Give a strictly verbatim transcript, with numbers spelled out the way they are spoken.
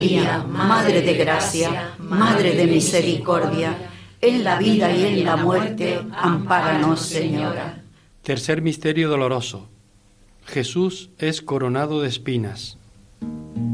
María, Madre de Gracia, Madre de Misericordia, en la vida y en la muerte, ampáranos, Señora. Tercer misterio doloroso. Jesús es coronado de espinas.